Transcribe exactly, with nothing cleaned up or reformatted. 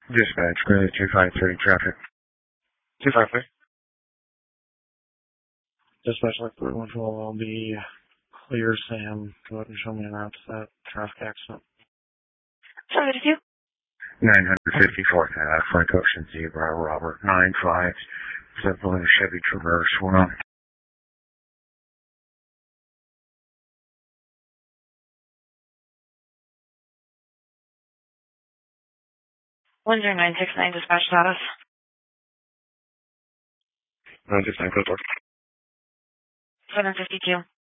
Dispatch, go to two five three traffic. two five three. Dispatch, like three one two will be clear, Sam. Go ahead and show me an route to that traffic accident. seven fifty-two. nine fifty-fourth Ave, Frank Ocean Zebra, Robert, nine five seven Chevy Traverse, well. one zero nine six nine dispatch status. nine six nine, go seven fifty-two.